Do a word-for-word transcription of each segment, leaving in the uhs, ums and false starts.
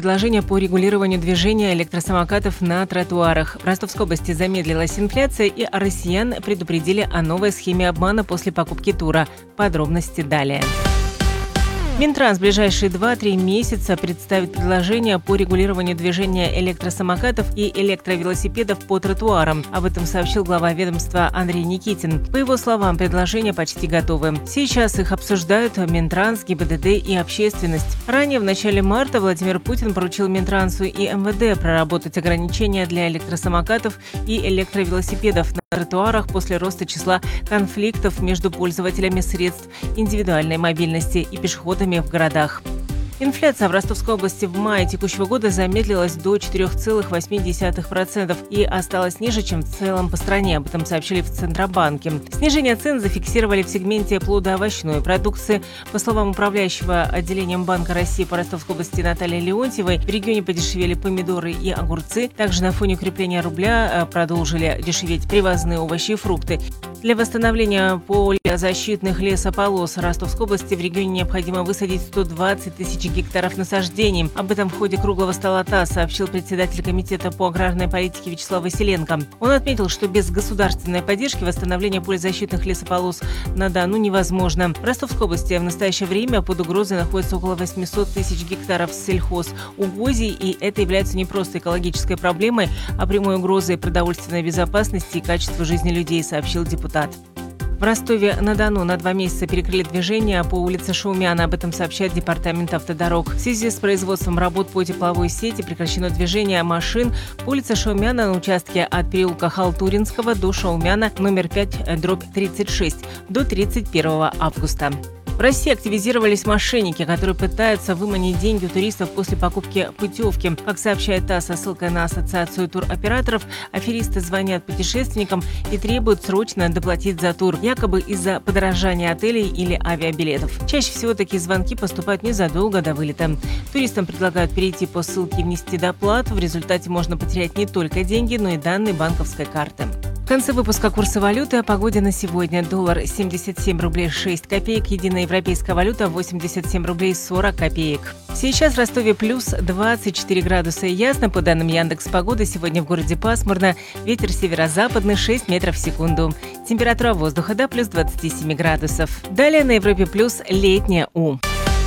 предложение по регулированию движения электросамокатов на тротуарах. В Ростовской области замедлилась инфляция, и россиян предупредили о новой схеме обмана после покупки тура. Подробности далее. Минтранс в ближайшие два-три месяца представит предложение по регулированию движения электросамокатов и электровелосипедов по тротуарам. Об этом сообщил глава ведомства Андрей Никитин. По его словам, предложения почти готовы. Сейчас их обсуждают Минтранс, ГИБДД и общественность. Ранее, в начале марта, Владимир Путин поручил Минтрансу и эм вэ дэ проработать ограничения для электросамокатов и электровелосипедов на тротуарах после роста числа конфликтов между пользователями средств индивидуальной мобильности и пешеходами в городах. Инфляция в Ростовской области в мае текущего года замедлилась до четыре целых восемь десятых процента и осталась ниже, чем в целом по стране. Об этом сообщили в Центробанке. Снижение цен зафиксировали в сегменте плодоовощной продукции. По словам управляющего отделением Банка России по Ростовской области Натальи Леонтьевой, в регионе подешевели помидоры и огурцы. Также на фоне укрепления рубля продолжили дешеветь привозные овощи и фрукты. Для восстановления полезащитных лесополос Ростовской области в регионе необходимо высадить сто двадцать тысяч гектаров насаждений. Об этом в ходе круглого стола ТАСС сообщил председатель комитета по аграрной политике Вячеслав Василенко. Он отметил, что без государственной поддержки восстановление полезащитных лесополос на Дону невозможно. В Ростовской области в настоящее время под угрозой находится около восемьсот тысяч гектаров сельхозугодий, и это является не просто экологической проблемой, а прямой угрозой продовольственной безопасности и качеству жизни людей, сообщил депутат. В Ростове-на-Дону на два месяца перекрыли движение по улице Шаумяна. Об этом сообщает департамент автодорог. В связи с производством работ по тепловой сети прекращено движение машин по улице Шаумяна на участке от переулка Халтуринского до Шаумяна номер пять дробь тридцать шесть до тридцать первого августа. В России активизировались мошенники, которые пытаются выманить деньги у туристов после покупки путевки. Как сообщает ТАСС со ссылкой на Ассоциацию туроператоров, аферисты звонят путешественникам и требуют срочно доплатить за тур, якобы из-за подорожания отелей или авиабилетов. Чаще всего такие звонки поступают незадолго до вылета. Туристам предлагают перейти по ссылке и внести доплату. В результате можно потерять не только деньги, но и данные банковской карты. В конце выпуска курсы валюты. О погоде на сегодня. Доллар семьдесят семь рублей шесть копеек. Единая европейская валюта восемьдесят семь рублей сорок копеек. Сейчас в Ростове плюс двадцать четыре градуса и ясно. По данным Яндекс.Погоды, сегодня в городе пасмурно. Ветер северо-западный шесть метров в секунду. Температура воздуха до плюс двадцать семь градусов. Далее на Европе плюс летняя У.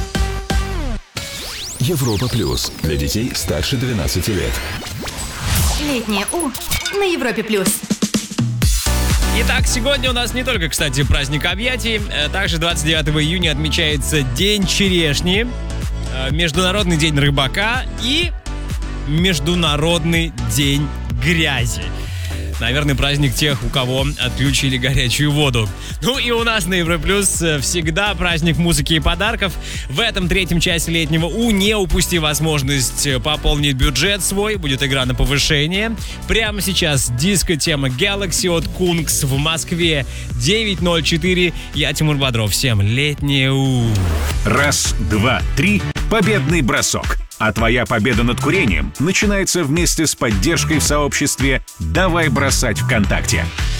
Европа плюс. Для детей старше двенадцати лет. Летняя У на Европе плюс. Итак, сегодня у нас не только, кстати, праздник объятий. Также двадцать девятого июня отмечается День черешни, Международный день рыбака и Международный день грязи. Наверное, праздник тех, у кого отключили горячую воду. Ну и у нас на Европлюс всегда праздник музыки и подарков. В этом третьем часе летнего У не упусти возможность пополнить бюджет свой. Будет игра на повышение. Прямо сейчас диско-тема Galaxy от Kungs в Москве. девять ноль четыре. Я Тимур Бодров. Всем летнее У. Раз, два, три. Победный бросок. А твоя победа над курением начинается вместе с поддержкой в сообществе «Давай бросать ВКонтакте».